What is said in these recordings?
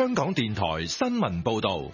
香港電台新聞報道。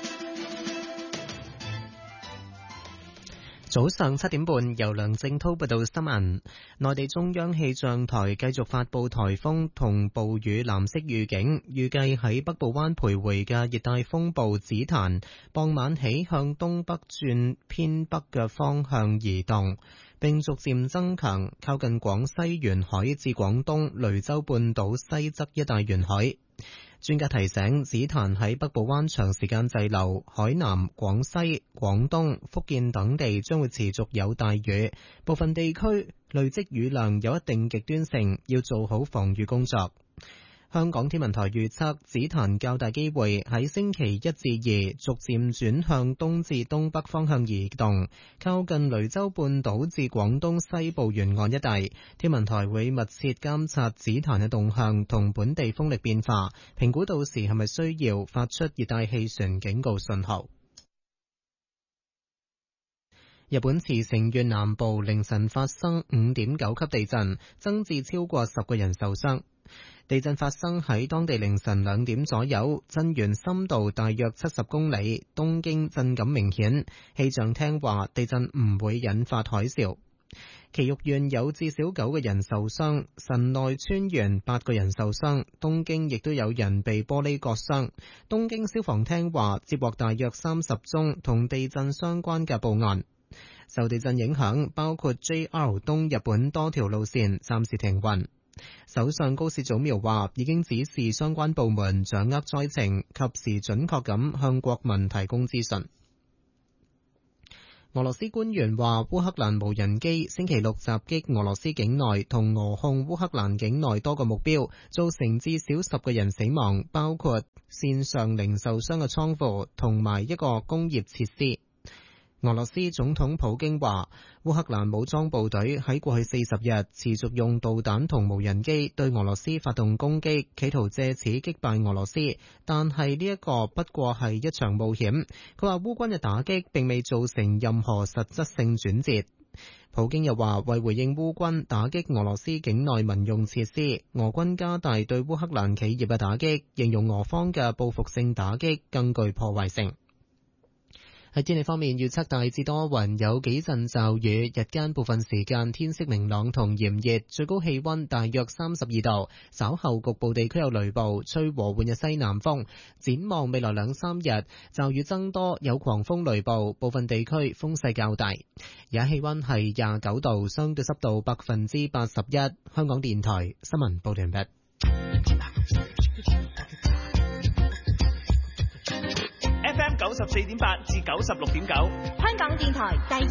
早上7點半，由梁正濤報道新聞。內地中央氣象台繼續發布颱風同暴雨藍色預警，預計喺北部灣徘徊嘅熱帶風暴紫檀，傍晚起向東北轉偏北嘅方向移動，並逐漸增強，靠近廣西沿海至廣東雷州半島西側一帶沿海。專家提醒，紫檀喺北部灣長時間滯留，海南、廣西、廣東、福建等地將會持續有大雨，部分地區累積雨量有一定極端性，要做好防禦工作。香港天文台預測，紫檀較大機會喺星期1至2逐漸轉向東至東北方向移動，靠近雷州半島至廣東西部沿岸一帶。天文台會密切監察紫檀嘅動向同本地風力變化，評估到時係咪需要發出熱帶氣旋警告信號。日本茨城縣南部凌晨發生5.9級地震，增至超過10個人受傷。地震發生喺當地凌晨2點左右，震源深度大約70公里，東京震感明顯。氣象廳話地震唔會引發海嘯。埼玉縣有至少9個人受傷，神奈川縣8個人受傷，東京亦都有人被玻璃割傷。東京消防廳話接獲大約30宗同地震相關嘅報案。受地震影響，包括 JR 東日本多條路線暫時停運。首相高市早苗話已經指示相關部門掌握災情，及時準確咁向國民提供資訊。俄羅斯官員話烏克蘭無人機星期六襲擊俄羅斯境內同俄控烏克蘭境內多個目標，造成至少10個人死亡，包括線上零售商嘅倉庫同埋一個工業設施。俄羅斯總統普京話，烏克蘭武裝部隊喺過去40日持續用導彈同無人機對俄羅斯發動攻擊，企圖借此擊敗俄羅斯，但係呢一個不過係一場冒險。佢話烏軍嘅打擊並未造成任何實質性轉折。普京又話，為回應烏軍打擊俄羅斯境內民用設施，俄軍加大對烏克蘭企業嘅打擊，形容俄方嘅報復性打擊更具破壞性。喺天氣方面，預測大致多雲，有幾陣驟雨，日間部分時間天色明朗同炎熱，最高氣溫大約32度。稍後局部地區有雷暴，吹和緩嘅西南風。展望未來2-3日，驟雨增多，有狂風雷暴，部分地區風勢較大。而家氣溫係29度，相對濕度81%。香港電台新聞報道完畢。 FM 94.8至96.9， 香港電台第